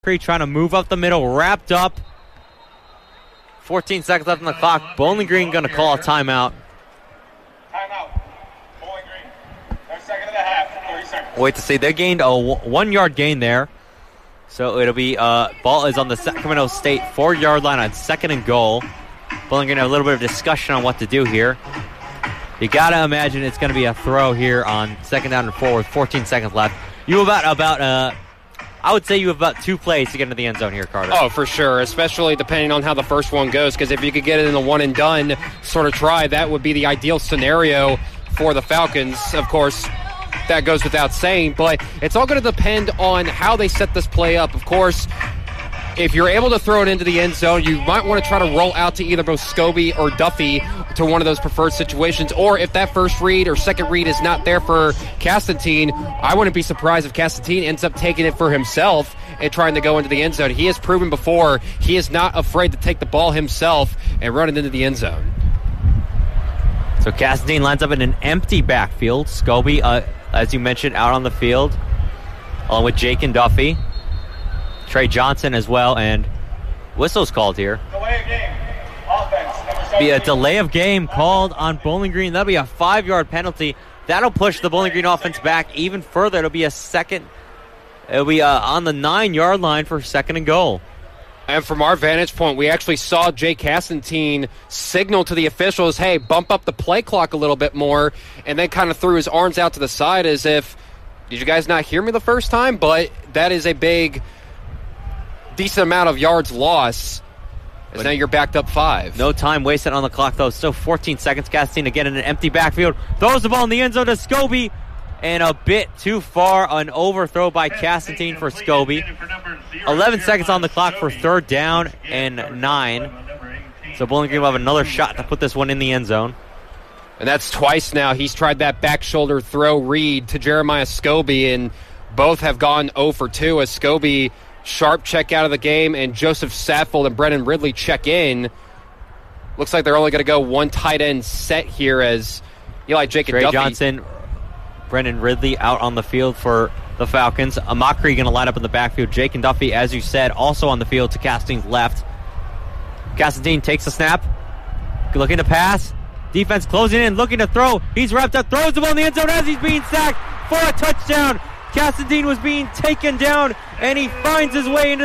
trying to move up the middle, wrapped up. 14 seconds left on the clock. Bowling Green going to call a timeout. Timeout. Bowling Green. 1 second and a half. 30 seconds. Wait to see. They gained a 1 yard gain there. So it'll be, ball is on the Sacramento State 4-yard line on 2nd and goal. Bowling Green have a little bit of discussion on what to do here. You got to imagine it's going to be a throw here on 2nd down and 4 with 14 seconds left. I would say you have about 2 plays to get into the end zone here, Carter. Oh, for sure, especially depending on how the first one goes, because if you could get it in the one and done sort of try, that would be the ideal scenario for the Falcons. Of course, that goes without saying, but it's all going to depend on how they set this play up. Of course, if you're able to throw it into the end zone, you might want to try to roll out to either both Scobie or Duffy to one of those preferred situations. Or if that first read or second read is not there for Castantine, I wouldn't be surprised if Castantine ends up taking it for himself and trying to go into the end zone. He has proven before he is not afraid to take the ball himself and run it into the end zone. So Castantine lines up in an empty backfield. Scobie, as you mentioned, out on the field, along with Jake and Duffy. Trey Johnson as well, and whistle's called here. Delay of game. Offense. Be a delay of game called on Bowling Green. That'll be a 5-yard penalty. That'll push the Bowling Green offense back even further. It'll be on the 9-yard line for 2nd and goal. And from our vantage point, we actually saw Jay Castantine signal to the officials, hey, bump up the play clock a little bit more, and then kind of threw his arms out to the side as if, did you guys not hear me the first time? But that is a big, decent amount of yards loss, as now you're backed up 5. No time wasted on the clock, though. Still 14 seconds. Castantine again in an empty backfield. Throws the ball in the end zone to Scobie. And a bit too far, an overthrow by Castantine for Scobie. 11 seconds on the clock for 3rd down and 9. So Bowling Green will have another shot to put this one in the end zone. And that's twice now. He's tried that back shoulder throw read to Jeremiah Scobie, and both have gone 0 for 2 as Scobie Sharp check out of the game, and Joseph Saffold and Brennan Ridley check in. Looks like they're only going to go one tight end set here as Eli Jake and Duffy. Johnson, Brennan Ridley out on the field for the Falcons. Amakri going to line up in the backfield. Jake and Duffy, as you said, also on the field to Castantine's left. Castantine takes the snap, looking to pass. Defense closing in, looking to throw. He's wrapped up, throws the ball in the end zone as he's being sacked for a touchdown. Castantine was being taken down, and he finds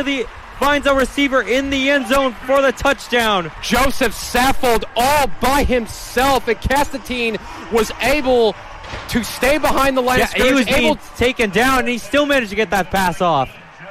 a receiver in the end zone for the touchdown. Joseph Saffold all by himself, and Castantine was able to stay behind the line of scrimmage. He was being taken down, and he still managed to get that pass off.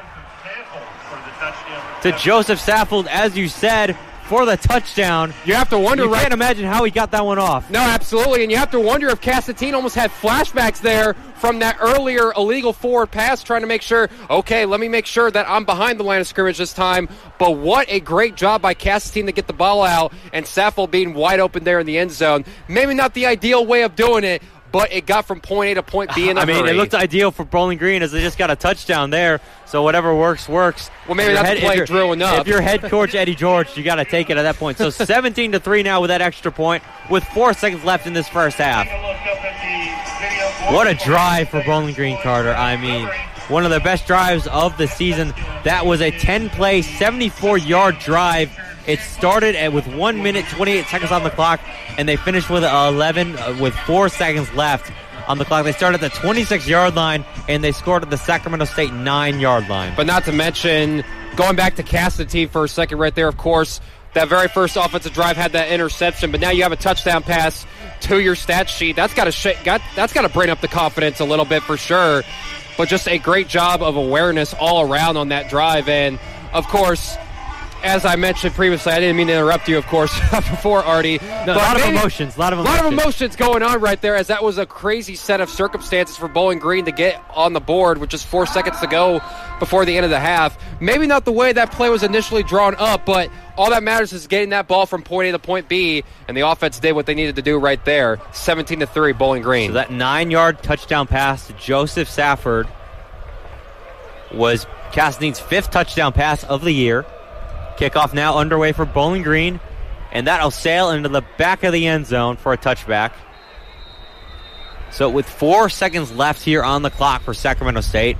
To Joseph Saffold, as you said, for the touchdown. You have to wonder, you can't imagine how he got that one off. No, absolutely, and you have to wonder if Castantine almost had flashbacks there from that earlier illegal forward pass, trying to make sure, okay, let me make sure that I'm behind the line of scrimmage this time. But what a great job by Castantine to get the ball out, and Saffold being wide open there in the end zone. Maybe not the ideal way of doing it, but it got from point A to point B in a hurry. It looked ideal for Bowling Green as they just got a touchdown there, so whatever works, works. Well, maybe not the play drill enough. If you're head coach Eddie George, you got to take it at that point. So 17-3 now with that extra point with 4 seconds left in this first half. What a drive for Bowling Green, Carter. I mean, one of the best drives of the season. That was a 10-play, 74-yard drive. It started with 1 minute, 28 seconds on the clock, and they finished with 4 seconds left on the clock. They started at the 26-yard line, and they scored at the Sacramento State 9-yard line. But not to mention, going back to Castantine for a second right there, of course, that very first offensive drive had that interception, but now you have a touchdown pass to your stat sheet. That's got to bring up the confidence a little bit for sure. But just a great job of awareness all around on that drive. And, of course, as I mentioned previously, I didn't mean to interrupt you, of course, before, Artie. No, a lot of emotions going on right there, as that was a crazy set of circumstances for Bowling Green to get on the board with just 4 seconds to go before the end of the half. Maybe not the way that play was initially drawn up, but all that matters is getting that ball from point A to point B, and the offense did what they needed to do right there. 17-3, Bowling Green. So that 9-yard touchdown pass to Joseph Saffold was Castantine's 5th touchdown pass of the year. Kickoff now underway for Bowling Green, and that'll sail into the back of the end zone for a touchback. So with 4 seconds left here on the clock for Sacramento State,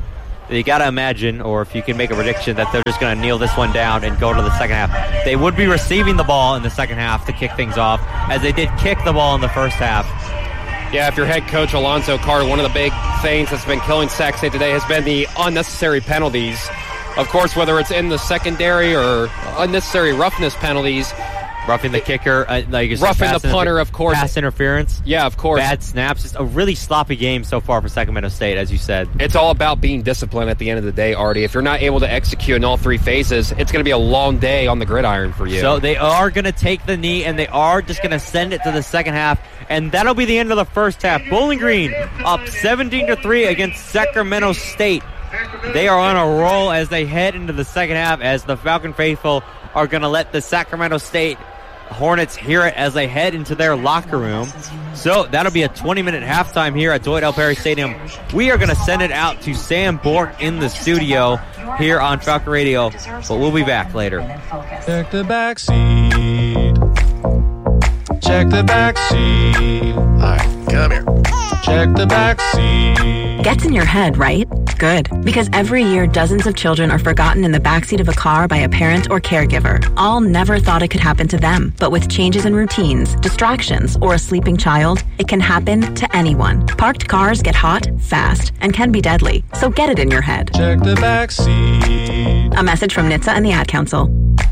you got to imagine, or if you can make a prediction, that they're just going to kneel this one down and go to the second half. They would be receiving the ball in the second half to kick things off, as they did kick the ball in the first half. Yeah, if your head coach, Alonzo Carter, one of the big things that's been killing Sac State today has been the unnecessary penalties. Of course, whether it's in the secondary or unnecessary roughness penalties. Roughing the kicker, like you said, roughing the punter, of course. Pass interference. Yeah, of course. Bad snaps. Just a really sloppy game so far for Sacramento State, as you said. It's all about being disciplined at the end of the day, Artie. If you're not able to execute in all three phases, it's going to be a long day on the gridiron for you. So they are going to take the knee, and they are just going to send it to the second half, and that'll be the end of the first half. Bowling Green up 17-3 against Sacramento State. They are on a roll as they head into the second half, as the Falcon faithful are going to let the Sacramento State Hornets hear it as they head into their locker room. So that'll be a 20-minute halftime here at Dwight L. Perry Stadium. We are going to send it out to Sam Bork in the studio here on Falcon Radio, but we'll be back later. Check the back seat. Check the back seat. All right, come here. Check the back seat. Gets in your head, right? Good. Because every year, dozens of children are forgotten in the backseat of a car by a parent or caregiver. All never thought it could happen to them. But with changes in routines, distractions, or a sleeping child, it can happen to anyone. Parked cars get hot, fast, and can be deadly. So get it in your head. Check the back seat. A message from NHTSA and the Ad Council.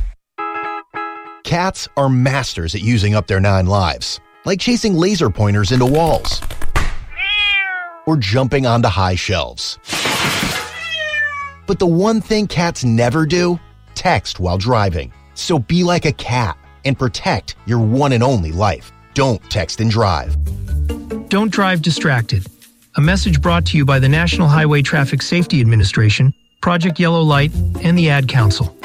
Cats are masters at using up their 9 lives, like chasing laser pointers into walls or jumping onto high shelves. But the one thing cats never do? Text while driving. So be like a cat and protect your one and only life. Don't text and drive. Don't drive distracted. A message brought to you by the National Highway Traffic Safety Administration, Project Yellow Light, and the Ad Council.